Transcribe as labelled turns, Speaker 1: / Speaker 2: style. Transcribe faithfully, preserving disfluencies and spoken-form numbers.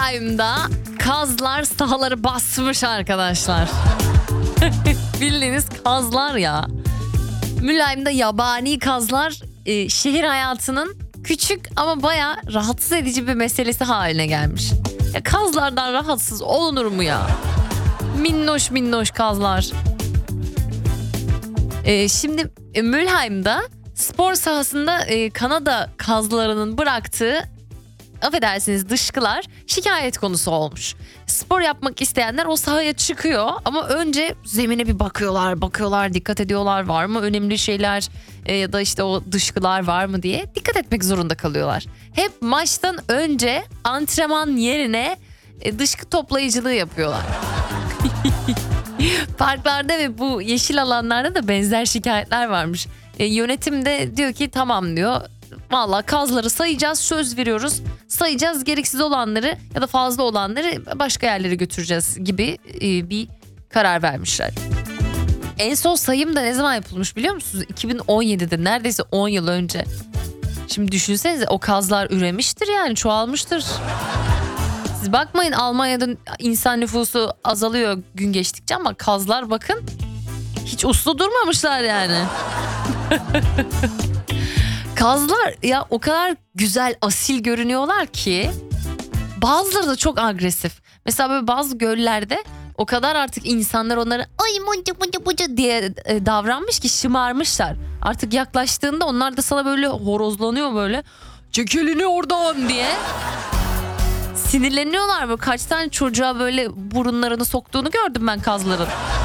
Speaker 1: Mülheim'da kazlar sahaları basmış arkadaşlar. Bildiğiniz kazlar ya. Mülheim'de yabani kazlar e, şehir hayatının küçük ama bayağı rahatsız edici bir meselesi haline gelmiş. Ya kazlardan rahatsız olunur mu ya? Minnoş minnoş kazlar. E, şimdi e, Mülheim'da spor sahasında e, Kanada kazlarının bıraktığı, affedersiniz, dışkılar şikayet konusu olmuş. Spor yapmak isteyenler o sahaya çıkıyor ama önce zemine bir bakıyorlar, bakıyorlar, dikkat ediyorlar, var mı önemli şeyler e, ya da işte o dışkılar var mı diye dikkat etmek zorunda kalıyorlar. Hep maçtan önce antrenman yerine e, dışkı toplayıcılığı yapıyorlar. Parklarda ve bu yeşil alanlarda da benzer şikayetler varmış. E, yönetim de diyor ki tamam diyor. Valla kazları sayacağız, söz veriyoruz. Sayacağız, gereksiz olanları ya da fazla olanları başka yerlere götüreceğiz gibi e, bir karar vermişler. En son sayım da ne zaman yapılmış biliyor musunuz? iki bin on yedide, neredeyse on yıl önce. Şimdi düşünsenize, o kazlar üremiştir yani, çoğalmıştır. Siz bakmayın, Almanya'da insan nüfusu azalıyor gün geçtikçe ama kazlar bakın hiç uslu durmamışlar yani. Kazlar ya o kadar güzel, asil görünüyorlar ki bazıları da çok agresif. Mesela böyle bazı göllerde o kadar artık insanlar onlara ay mıncı mıncı mıncı diye e, davranmış ki şımarmışlar. Artık yaklaştığında onlar da sana böyle horozlanıyor, böyle çek elini oradan diye. Sinirleniyorlar, böyle kaç tane çocuğa böyle burunlarını soktuğunu gördüm ben kazların.